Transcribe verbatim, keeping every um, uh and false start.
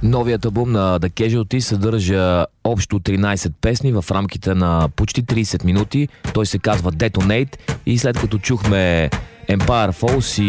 Новият албум на The Casualty съдържа общо тринайсет песни в рамките на почти трийсет минути. Той се казва Detonate и след като чухме Empire Falls